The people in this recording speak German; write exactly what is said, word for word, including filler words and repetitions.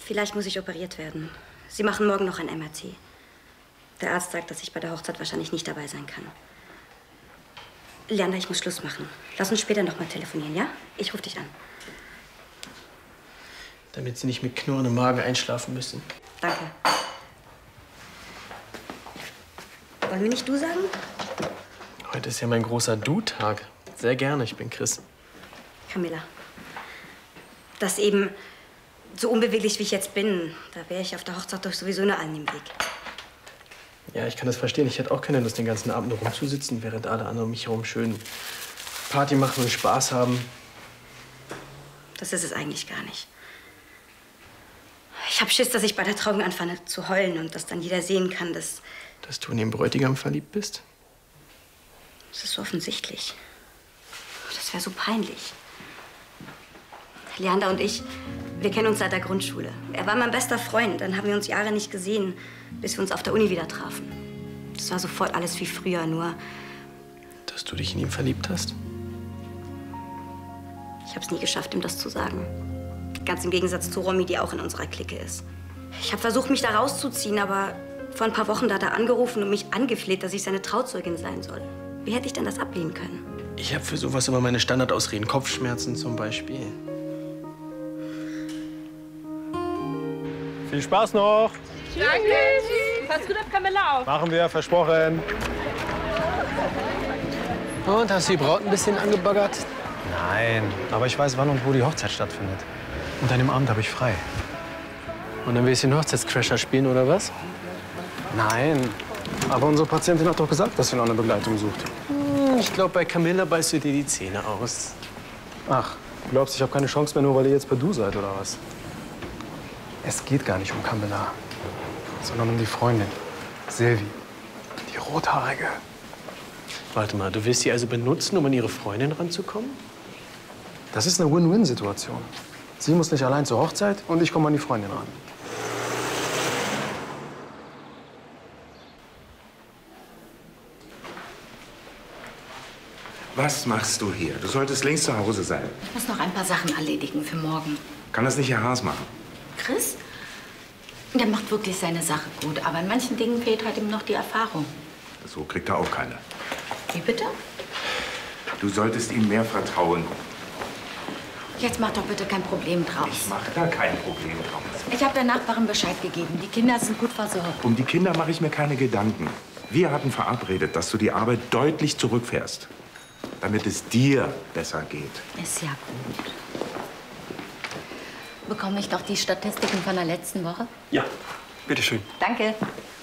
Vielleicht muss ich operiert werden. Sie machen morgen noch ein M R T. Der Arzt sagt, dass ich bei der Hochzeit wahrscheinlich nicht dabei sein kann. Leander, ich muss Schluss machen. Lass uns später noch mal telefonieren, ja? Ich rufe dich an. Damit Sie nicht mit knurrendem Magen einschlafen müssen. Danke. Wollen wir nicht du sagen? Heute ist ja mein großer Du-Tag. Sehr gerne, ich bin Chris. Camilla. Das eben, so unbeweglich wie ich jetzt bin, da wäre ich auf der Hochzeit doch sowieso nur allen im Weg. Ja, ich kann das verstehen. Ich hätte auch keine Lust, den ganzen Abend nur rumzusitzen, während alle anderen um mich herum schön Party machen und Spaß haben. Das ist es eigentlich gar nicht. Ich hab Schiss, dass ich bei der Trauung anfange zu heulen und dass dann jeder sehen kann, dass... Dass du in den Bräutigam verliebt bist? Das ist so offensichtlich. Das wäre so peinlich. Leander und ich, wir kennen uns seit der Grundschule. Er war mein bester Freund. Dann haben wir uns Jahre nicht gesehen, bis wir uns auf der Uni wieder trafen. Das war sofort alles wie früher, nur... Dass du dich in ihn verliebt hast? Ich habe es nie geschafft, ihm das zu sagen. Ganz im Gegensatz zu Romy, die auch in unserer Clique ist. Ich habe versucht, mich da rauszuziehen, aber vor ein paar Wochen da hat er angerufen und mich angefleht, dass ich seine Trauzeugin sein soll. Wie hätte ich denn das ablehnen können? Ich habe für sowas immer meine Standardausreden. Kopfschmerzen zum Beispiel. Viel Spaß noch. Danke. Tschüss. Pass gut auf Camilla auf. Machen wir, versprochen. Und, hast du die Braut ein bisschen angebaggert? Nein, aber ich weiß, wann und wo die Hochzeit stattfindet. Und an dem Abend habe ich frei. Und dann willst du den Hochzeitscrasher spielen, oder was? Nein, aber unsere Patientin hat doch gesagt, dass sie noch eine Begleitung sucht. Hm, ich glaube, bei Camilla beißt du dir die Zähne aus. Ach, du glaubst, ich habe keine Chance mehr, nur weil ihr jetzt per Du seid, oder was? Es geht gar nicht um Camilla, sondern um die Freundin, Silvi, die Rothaarige. Warte mal, du willst sie also benutzen, um an ihre Freundin ranzukommen? Das ist eine Win-Win-Situation. Sie muss nicht allein zur Hochzeit und ich komme an die Freundin ran. Was machst du hier? Du solltest längst zu Hause sein. Ich muss noch ein paar Sachen erledigen für morgen. Kann das nicht Herr Haas machen? Chris? Der macht wirklich seine Sache gut, aber in manchen Dingen fehlt halt ihm noch die Erfahrung. So kriegt er auch keine. Wie bitte? Du solltest ihm mehr vertrauen. Jetzt mach doch bitte kein Problem draus. Ich mache da kein Problem draus. Ich habe der Nachbarin Bescheid gegeben. Die Kinder sind gut versorgt. Um die Kinder mache ich mir keine Gedanken. Wir hatten verabredet, dass du die Arbeit deutlich zurückfährst, damit es dir besser geht. Ist ja gut. Bekomme ich doch die Statistiken von der letzten Woche? Ja, bitteschön. Danke.